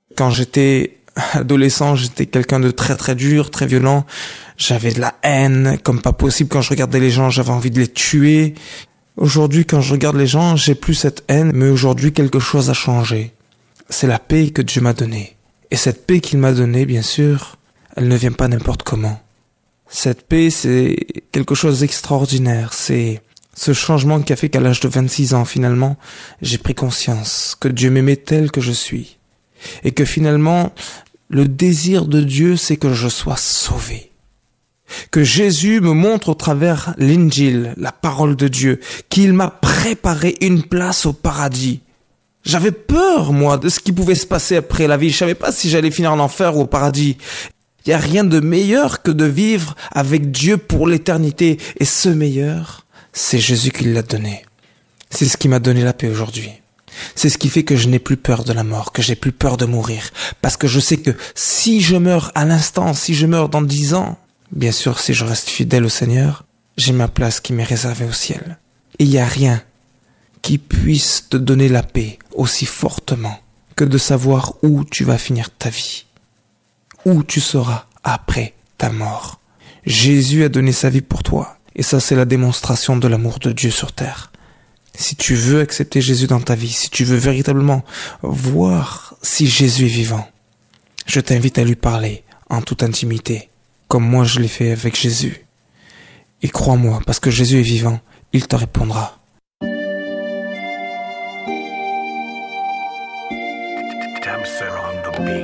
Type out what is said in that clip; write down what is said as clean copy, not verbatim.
Quand j'étais adolescent, j'étais quelqu'un de très très dur, très violent. J'avais de la haine, comme pas possible. Quand je regardais les gens, j'avais envie de les tuer. Aujourd'hui, quand je regarde les gens, j'ai plus cette haine, mais aujourd'hui, quelque chose a changé. C'est la paix que Dieu m'a donnée. Et cette paix qu'il m'a donnée, bien sûr, elle ne vient pas n'importe comment. Cette paix, c'est quelque chose d'extraordinaire. C'est ce changement qui a fait qu'à l'âge de 26 ans, finalement, j'ai pris conscience que Dieu m'aimait tel que je suis. Et que finalement, le désir de Dieu, c'est que je sois sauvé. Que Jésus me montre au travers l'Injil, la parole de Dieu, qu'il m'a préparé une place au paradis. J'avais peur, moi, de ce qui pouvait se passer après la vie. Je savais pas si j'allais finir en enfer ou au paradis. Il y a rien de meilleur que de vivre avec Dieu pour l'éternité. Et ce meilleur, c'est Jésus qui l'a donné. C'est ce qui m'a donné la paix aujourd'hui. C'est ce qui fait que je n'ai plus peur de la mort, que j'ai plus peur de mourir. Parce que je sais que si je meurs à l'instant, si je meurs dans 10 ans, bien sûr, si je reste fidèle au Seigneur, j'ai ma place qui m'est réservée au ciel. Et il n'y a rien qui puisse te donner la paix aussi fortement que de savoir où tu vas finir ta vie, où tu seras après ta mort. Jésus a donné sa vie pour toi, et ça c'est la démonstration de l'amour de Dieu sur terre. Si tu veux accepter Jésus dans ta vie, si tu veux véritablement voir si Jésus est vivant, je t'invite à lui parler en toute intimité, comme moi je l'ai fait avec Jésus. Et crois-moi, parce que Jésus est vivant, il te répondra.